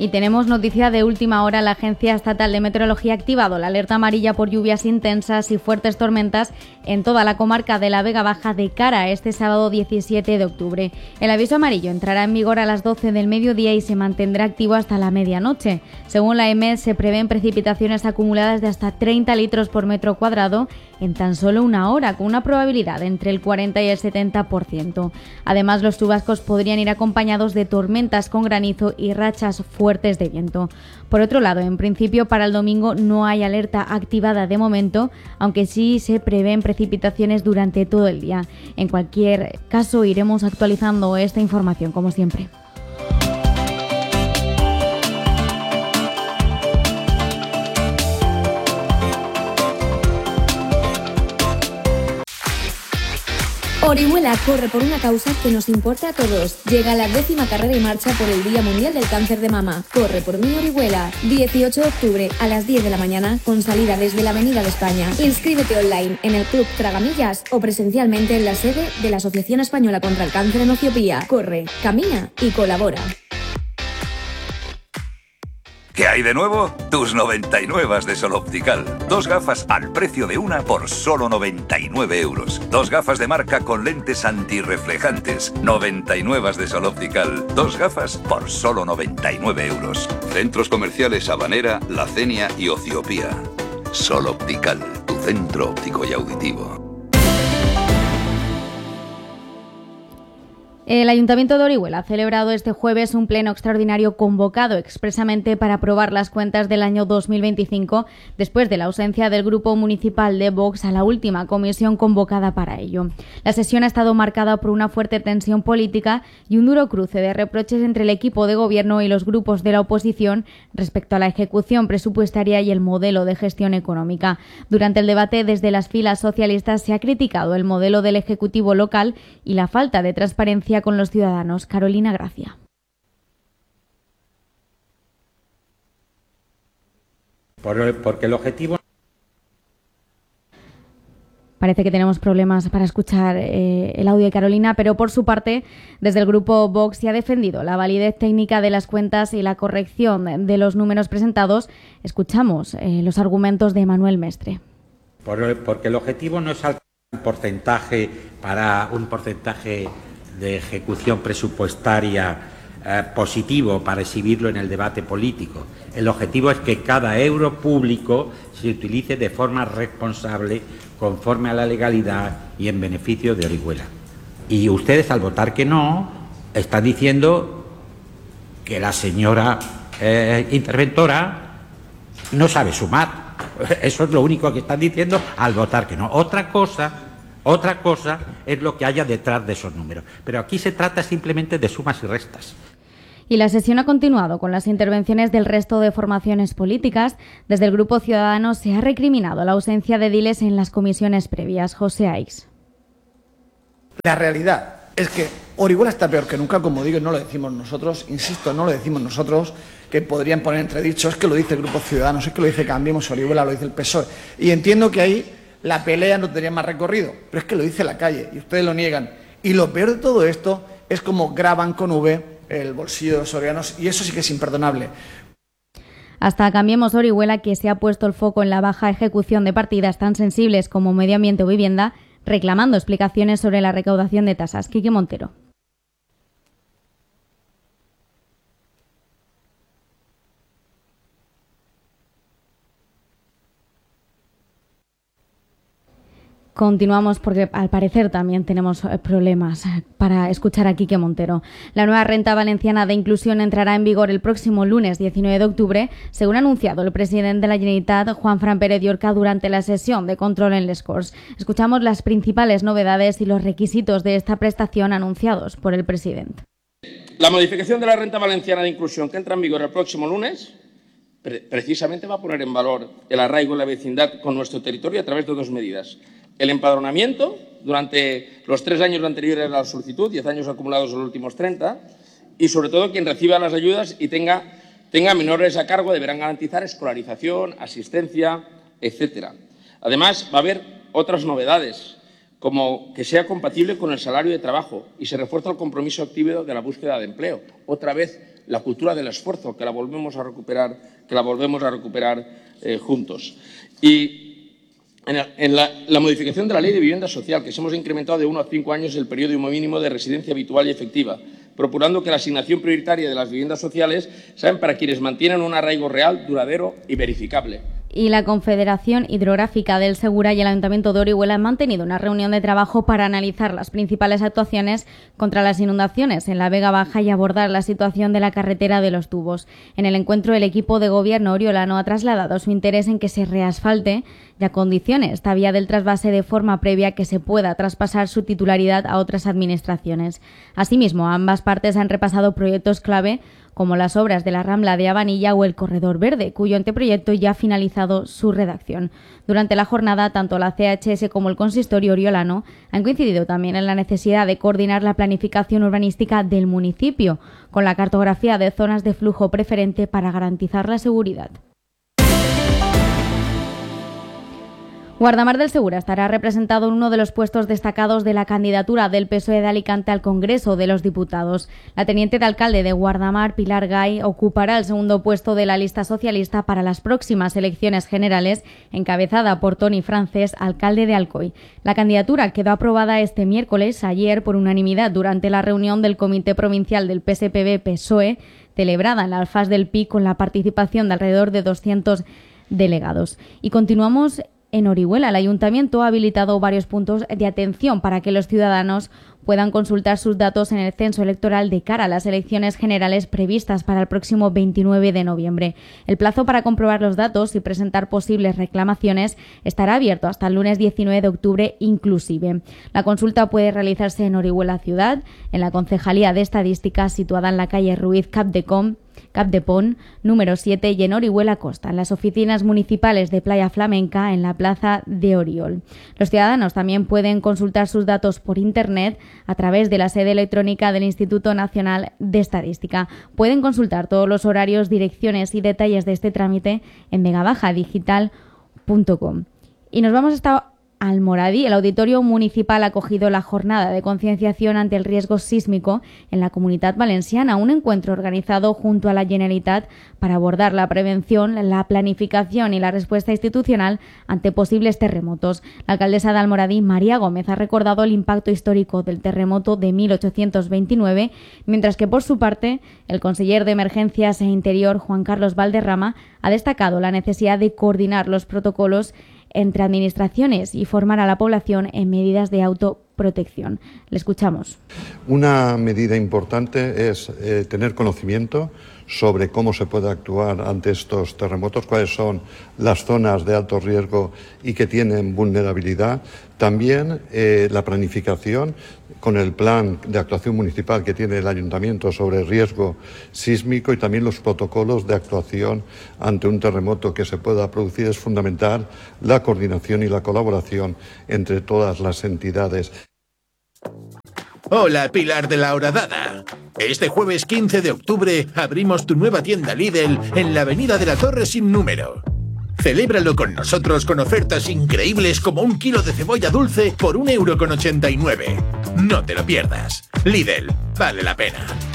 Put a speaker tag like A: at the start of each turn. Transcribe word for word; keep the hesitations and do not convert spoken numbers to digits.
A: Y tenemos noticia de última hora. La Agencia Estatal de Meteorología ha activado la alerta amarilla por lluvias intensas y fuertes tormentas en toda la comarca de la Vega Baja de cara a este sábado diecisiete de octubre. El aviso amarillo entrará en vigor a las doce del mediodía y se mantendrá activo hasta la medianoche. Según la E M E D, se prevén precipitaciones acumuladas de hasta treinta litros por metro cuadrado en tan solo una hora, con una probabilidad entre el cuarenta y el setenta por ciento. Además, los chubascos podrían ir acompañados de tormentas con granizo y rachas fuertes de viento. Por otro lado, en principio para el domingo no hay alerta activada de momento, aunque sí se prevén precipitaciones durante todo el día. En cualquier caso, iremos actualizando esta información como siempre.
B: Orihuela corre por una causa que nos importa a todos. Llega la décima carrera y marcha por el Día Mundial del Cáncer de Mama. Corre por mí, Orihuela. dieciocho de octubre a las diez de la mañana con salida desde la Avenida de España. Inscríbete online en el Club Tragamillas o presencialmente en la sede de la Asociación Española contra el Cáncer en Etiopía. Corre, camina y colabora.
C: ¿Qué hay de nuevo? Tus noventa y nueve de Sol Optical. Dos gafas al precio de una por solo noventa y nueve euros. Dos gafas de marca con lentes antirreflejantes. noventa y nueve de Sol Optical. Dos gafas por solo noventa y nueve euros. Centros comerciales Habanera, La Cenia y Ociopía. Sol Optical, tu centro óptico y auditivo.
A: El Ayuntamiento de Orihuela ha celebrado este jueves un pleno extraordinario convocado expresamente para aprobar las cuentas del año dos mil veinticinco después de la ausencia del Grupo Municipal de Vox a la última comisión convocada para ello. La sesión ha estado marcada por una fuerte tensión política y un duro cruce de reproches entre el equipo de gobierno y los grupos de la oposición respecto a la ejecución presupuestaria y el modelo de gestión económica. Durante el debate desde las filas socialistas se ha criticado el modelo del Ejecutivo local y la falta de transparencia con los ciudadanos. Carolina Gracia.
D: Por, porque el objetivo...
A: Parece que tenemos problemas para escuchar eh, el audio de Carolina, pero por su parte, desde el grupo Vox se ha defendido la validez técnica de las cuentas y la corrección de los números presentados. Escuchamos eh, los argumentos de Manuel Mestre.
D: Por, porque el objetivo no es alcanzar un porcentaje para un porcentaje de ejecución presupuestaria eh, positivo para exhibirlo en el debate político. El objetivo es que cada euro público se utilice de forma responsable, conforme a la legalidad y en beneficio de Orihuela. Y ustedes, al votar que no, están diciendo que la señora eh, interventora no sabe sumar. Eso es lo único que están diciendo al votar que no. Otra cosa... Otra cosa es lo que haya detrás de esos números. Pero aquí se trata simplemente de sumas y restas.
A: Y la sesión ha continuado con las intervenciones del resto de formaciones políticas. Desde el Grupo Ciudadanos se ha recriminado la ausencia de ediles en las comisiones previas. José Aix.
E: La realidad es que Orihuela está peor que nunca, como digo, y no lo decimos nosotros, insisto, no lo decimos nosotros, que podrían poner entredicho, es que lo dice el Grupo Ciudadanos, es que lo dice Cambiemos Orihuela, lo dice el P S O E. Y entiendo que ahí la pelea no tendría más recorrido, pero es que lo dice la calle y ustedes lo niegan. Y lo peor de todo esto es como graban con V el bolsillo de los sorianos y eso sí que es imperdonable.
A: Hasta Cambiemos Orihuela, que se ha puesto el foco en la baja ejecución de partidas tan sensibles como medio ambiente o vivienda, reclamando explicaciones sobre la recaudación de tasas. Quique Montero. Continuamos porque al parecer también tenemos problemas para escuchar a Quique Montero. La nueva renta valenciana de inclusión entrará en vigor el próximo lunes diecinueve de octubre, según ha anunciado el presidente de la Generalitat, Juanfran Pérez Llorca, durante la sesión de control en Les Corts. Escuchamos las principales novedades y los requisitos de esta prestación anunciados por el presidente.
F: La modificación de la renta valenciana de inclusión, que entra en vigor el próximo lunes, pre- precisamente va a poner en valor el arraigo y la vecindad con nuestro territorio a través de dos medidas. El empadronamiento durante los tres años anteriores a la solicitud, diez años acumulados en los últimos treinta, y sobre todo quien reciba las ayudas y tenga, tenga menores a cargo deberán garantizar escolarización, asistencia, etcétera. Además, va a haber otras novedades, como que sea compatible con el salario de trabajo y se refuerza el compromiso activo de la búsqueda de empleo. Otra vez la cultura del esfuerzo, que la volvemos a recuperar, que la volvemos a recuperar eh, juntos. Y en, el, en la, la modificación de la Ley de Vivienda Social, que se hemos incrementado de uno a cinco años el periodo mínimo de residencia habitual y efectiva, procurando que la asignación prioritaria de las viviendas sociales sean para quienes mantienen un arraigo real, duradero y verificable.
A: Y la Confederación Hidrográfica del Segura y el Ayuntamiento de Orihuela han mantenido una reunión de trabajo para analizar las principales actuaciones contra las inundaciones en la Vega Baja y abordar la situación de la carretera de los Tubos. En el encuentro, el equipo de gobierno oriolano ha trasladado su interés en que se reasfalte y acondicione esta vía del trasvase de forma previa que se pueda traspasar su titularidad a otras administraciones. Asimismo, ambas partes han repasado proyectos clave como las obras de la Rambla de Habanilla o el Corredor Verde, cuyo anteproyecto ya ha finalizado su redacción. Durante la jornada, tanto la C H S como el consistorio oriolano han coincidido también en la necesidad de coordinar la planificación urbanística del municipio, con la cartografía de zonas de flujo preferente para garantizar la seguridad. Guardamar del Segura estará representado en uno de los puestos destacados de la candidatura del P S O E de Alicante al Congreso de los Diputados. La teniente de alcalde de Guardamar, Pilar Gay, ocupará el segundo puesto de la lista socialista para las próximas elecciones generales, encabezada por Toni Francés, alcalde de Alcoy. La candidatura quedó aprobada este miércoles, ayer, por unanimidad durante la reunión del Comité Provincial del P S P B-P S O E, celebrada en la Alfaz del Pi con la participación de alrededor de doscientos delegados. Y continuamos en Orihuela. El Ayuntamiento ha habilitado varios puntos de atención para que los ciudadanos puedan consultar sus datos en el censo electoral de cara a las elecciones generales previstas para el próximo veintinueve de noviembre. El plazo para comprobar los datos y presentar posibles reclamaciones estará abierto hasta el lunes diecinueve de octubre inclusive. La consulta puede realizarse en Orihuela Ciudad, en la Concejalía de Estadística situada en la calle Ruiz Capdecom, Capdepón, número siete, y en Orihuela Costa, en las oficinas municipales de Playa Flamenca, en la plaza de Oriol. Los ciudadanos también pueden consultar sus datos por Internet a través de la sede electrónica del Instituto Nacional de Estadística. Pueden consultar todos los horarios, direcciones y detalles de este trámite en vegabajadigital punto com. Y nos vamos hasta Almoradí. El Auditorio Municipal ha acogido la jornada de concienciación ante el riesgo sísmico en la Comunitat Valenciana, un encuentro organizado junto a la Generalitat para abordar la prevención, la planificación y la respuesta institucional ante posibles terremotos. La alcaldesa de Almoradí, María Gómez, ha recordado el impacto histórico del terremoto de mil ochocientos veintinueve, mientras que, por su parte, el conseller de Emergencias e Interior, Juan Carlos Valderrama, ha destacado la necesidad de coordinar los protocolos entre administraciones y formar a la población en medidas de autoprotección. Le escuchamos.
G: Una medida importante es eh, tener conocimiento sobre cómo se puede actuar ante estos terremotos, cuáles son las zonas de alto riesgo y que tienen vulnerabilidad. También eh, la planificación con el plan de actuación municipal que tiene el Ayuntamiento sobre riesgo sísmico y también los protocolos de actuación ante un terremoto que se pueda producir. Es fundamental la coordinación y la colaboración entre todas las entidades.
H: Hola, Pilar de la Horadada. Este jueves quince de octubre abrimos tu nueva tienda Lidl en la Avenida de la Torre sin número. Celébralo con nosotros con ofertas increíbles como un kilo de cebolla dulce por un euro con ochenta y nueve. No te lo pierdas. Lidl, vale la pena.